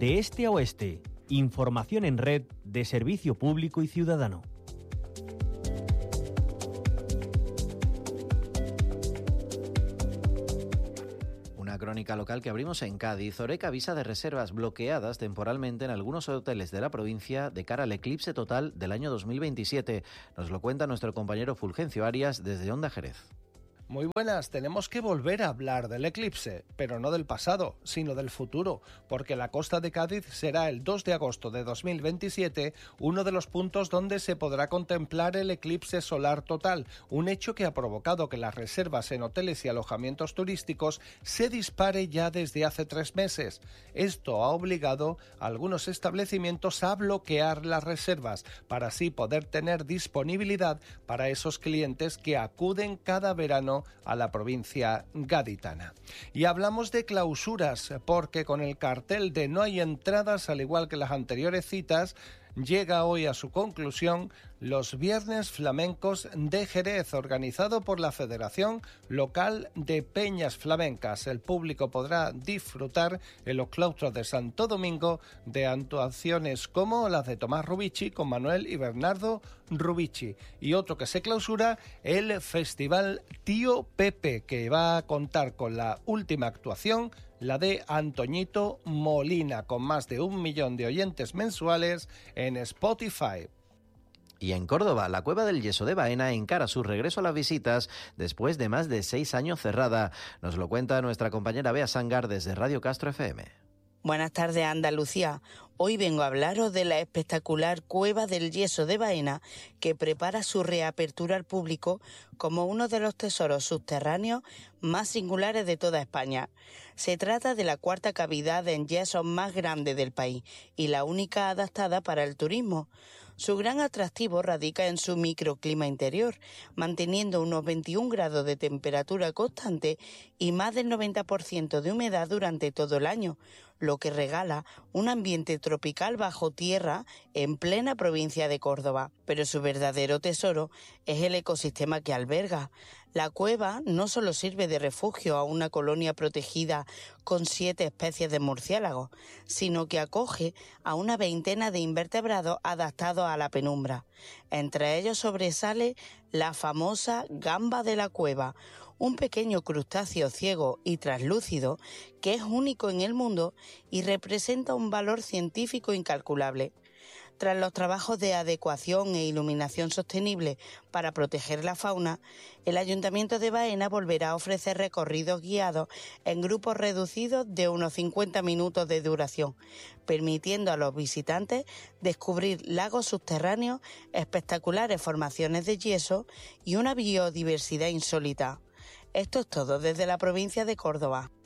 De este a oeste, información en red de servicio público y ciudadano. Una crónica local que abrimos en Cádiz. Horeca avisa de reservas bloqueadas temporalmente en algunos hoteles de la provincia de cara al eclipse total del año 2027. Nos lo cuenta nuestro compañero Fulgencio Arias desde Onda Jerez. Muy buenas, tenemos que volver a hablar del eclipse, pero no del pasado, sino del futuro, porque la costa de Cádiz será el 2 de agosto de 2027 uno de los puntos donde se podrá contemplar el eclipse solar total, un hecho que ha provocado que las reservas en hoteles y alojamientos turísticos se dispare ya desde hace 3 meses. Esto ha obligado a algunos establecimientos a bloquear las reservas para así poder tener disponibilidad para esos clientes que acuden cada verano a la provincia gaditana. Y hablamos de clausuras, porque con el cartel de no hay entradas, al igual que las anteriores citas, llega hoy a su conclusión los Viernes Flamencos de Jerez, organizado por la Federación Local de Peñas Flamencas. El público podrá disfrutar en los claustros de Santo Domingo de actuaciones como las de Tomás Rubici con Manuel y Bernardo Rubici. Y otro que se clausura, el Festival Tío Pepe, que va a contar con la última actuación, la de Antoñito Molina, con más de 1 millón de oyentes mensuales en Spotify. Y en Córdoba, la Cueva del Yeso de Baena encara su regreso a las visitas después de más de 6 años cerrada. Nos lo cuenta nuestra compañera Bea Sangar desde Radio Castro FM. Buenas tardes, Andalucía. Hoy vengo a hablaros de la espectacular Cueva del Yeso de Baena, que prepara su reapertura al público como uno de los tesoros subterráneos más singulares de toda España. Se trata de la 4ª cavidad en yeso más grande del país y la única adaptada para el turismo. Su gran atractivo radica en su microclima interior, manteniendo unos 21 grados de temperatura constante y más del 90% de humedad durante todo el año, lo que regala un ambiente tropical bajo tierra en plena provincia de Córdoba. Pero su verdadero tesoro es el ecosistema que alberga. La cueva no solo sirve de refugio a una colonia protegida con 7 especies de murciélagos, sino que acoge a una veintena de invertebrados adaptados a la penumbra. Entre ellos sobresale la famosa gamba de la cueva, un pequeño crustáceo ciego y translúcido que es único en el mundo y representa un valor científico incalculable. Tras los trabajos de adecuación e iluminación sostenible para proteger la fauna, el Ayuntamiento de Baena volverá a ofrecer recorridos guiados en grupos reducidos de unos 50 minutos de duración, permitiendo a los visitantes descubrir lagos subterráneos, espectaculares formaciones de yeso y una biodiversidad insólita. Esto es todo desde la provincia de Córdoba.